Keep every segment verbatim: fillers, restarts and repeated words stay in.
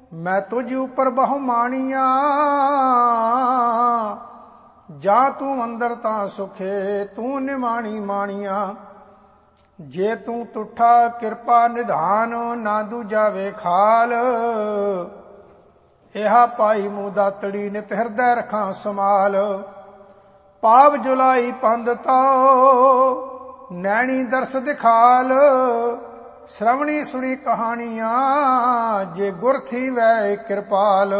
मैं तुझ ऊपर बहु माणिया, जा तू अंदर ता सुखे तू निमाणी माणिया। जे तू तुठा किरपा निधान, ना दूजा वे खाल। इहा पाई मूँ दातड़ी नित हृदय रखां समाल। पाव जुलाई पंद ताओ, नैणी दर्श दिखाल। श्रवणी सुनी कहानियां, जे गुर थी वै किरपाल।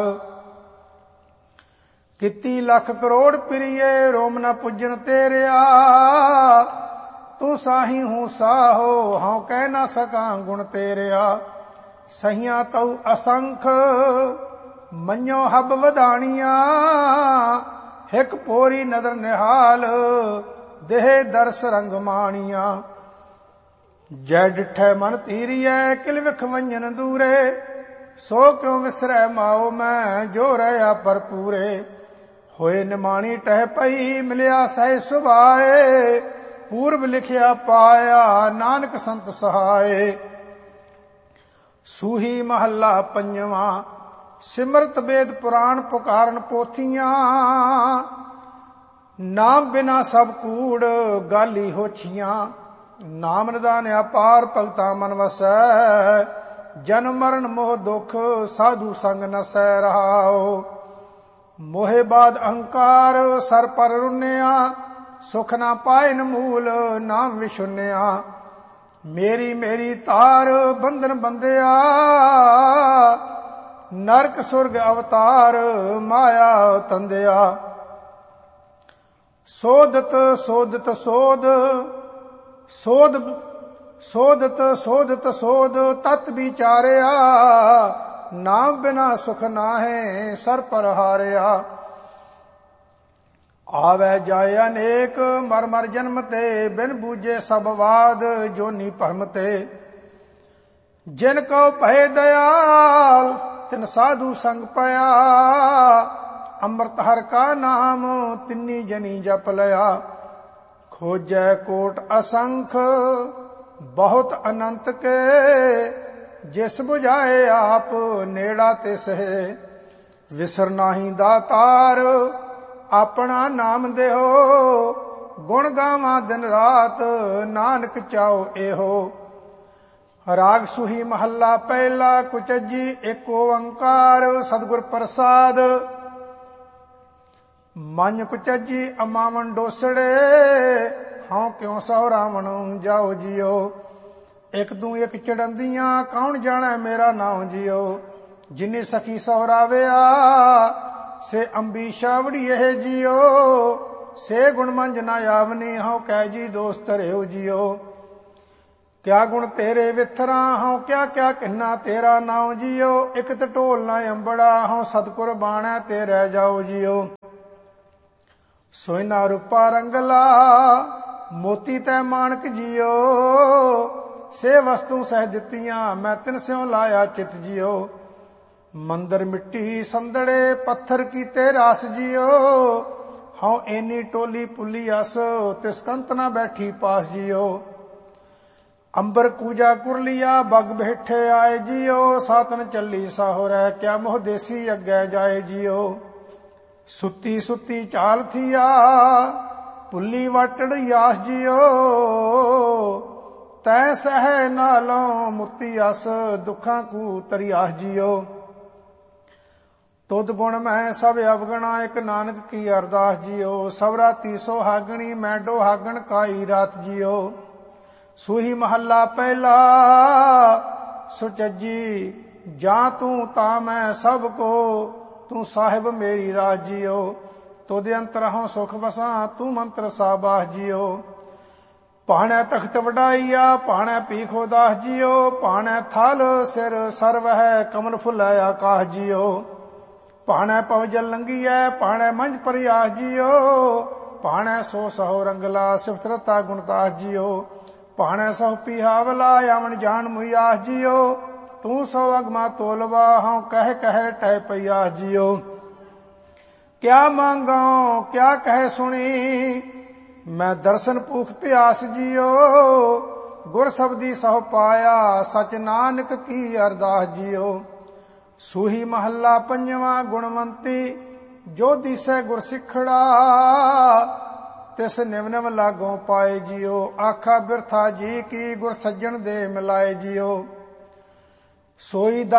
किती लख करोड़ प्रिये, रोम न पुजन तेरिया। तू साही हूँ साहो, हाँ कह ना सकां गुण तेरिया। सहियां तऊ असंख, मन्यो हब वधाणिया। हिक पोरी नदर निहाल, देह दर्श रंग माणिया। जै डिठै मन तीरियै, किल विख वंजन दूरे। सो क्यों विसरै माओ मैं, जो रहा भरपूरे। होए निमाणी टह पई, मिलिया सह सुभाए। पूर्व लिखिया पाया, नानक संत सहाय। सूही महला पंजवा। सिमरत वेद पुराण पुकारन पोथियां। नाम बिना सब कूड़, गाली होछियां। नाम निदान अपार, भगता मन वसै। जन्म मरण मोह दुख, साधु संग नसै रहाओ। मोहे बाद अहंकार, सर पर रुन्या। सुख ना पायन मूल, नाम विशुन्या। मेरी मेरी तार, बंधन बंदिया। नरक सुर्ग अवतार, माया तंदिया। सोदत सोदत सोद, सोद सोदत सोदत सोद, तत विचारिया। नाम बिना सुख नाहे, सर पर हारिया। आवे जाए अनेक, मर मर जन्म ते। बिन बूझे सब वाद, जोनी भरम ते। जिन को भय दयाल, तिन साधु संग पया। अमृत हर का नाम, तिन्नी जनी जप लया। खोजै कोट असंख, बहुत अनंत के। जिस बुझाए आप, नेड़ा तिस है। विसर नाहीं दातार, अपना नाम देहो। गुण गावां दिन रात, नानक चाओ एहो। राग सुही महला पहला। कुचजी एक ओंकार, सतगुर प्रसाद। मन कुचजी अमावन डोसड़े, हाँ क्यों सौ रावण जाओ जियो। एक दू एक चढ़ंदियां, कौन जाने मेरा नाम जियो। जिन्नी सखी सहराविया, से अंबीशा वड़िए जियो। से गुण मंज ना आवनी, हाँ कह जी दोस्त रेहो जियो। क्या गुण तेरे विथरा, हाँ क्या क्या किन्ना तेरा नाम जियो। एक टोल ना अंबड़ा, हाँ सतगुर बाणै ते रह जाओ जियो। सोना रूपा रंगला, मोती तै माणक जियो। से वस्तु सह दित्तियां, मैं तिन स्यों लाया चित जियो। मंदिर मिट्टी संदड़े, पत्थर कीते रास जियो। हाँ एनी टोली पुली अस, तिसकंत ना बैठी पास जियो। अंबर कूजा कुरलिया, बग बैठे आए जियो। सातन चली साहोरै, क्या मोह देसी अग्गै जाए जियो। सुती सुती चाल थिया, पुली वाटड़ यास जियो। तै सह नालों मुक्ति अस, दुखां कू तरियास जियो। तुद गुण मैं सब अवगणा, एक नानक की अरदास जियो। सवरा तीसो हागणी, मैं डोहागण काई रात जियो। सूही महला पहला। सुचजी जा तू ता मैं सबको, तू साहिब मेरी राज जियो। तुद अंतर हों सुख वसा, तू मंत्र साबाह जियो। पाणै तख्त वडाइया, पाणै पीखो दास जियो। पाणै थल सिर सर्व है, कमल फुलै आकाश जियो। पाणै पवजल लंघियै, पाणै मंझ परियास जियो। पाणै सो सहो रंगला, सिफतरता गुणदास जियो। पाणै सहो पिहावला, यावन जान मुयास जियो। तू सो अगमा तोलवा, हाँ कह कह टह पयास जियो। क्या मांगो क्या कह सुनी, मैं दर्शन भूख प्यास जियो। गुर शब्दी सह पाया, सच नानक की अरदास जियो। ਸੂਹੀ ਮਹੱਲਾ ਪੰਜਵਾਂ। ਗੁਣਵੰਤੀ ਜੋ ਦਿਸੈ ਗੁਰ ਸਿੱਖੜਾ, ਤਿਸ ਨਿਵ ਨਿਵ ਲਾਗੋਂ ਪਾਏ ਜਿਉ। ਆਖਾ ਬਿਰਥਾ ਜੀ ਕੀ ਗੁਰ ਸੱਜਣ ਦੇ ਮਿਲਾਏ ਜਿਉ। ਸੋਈ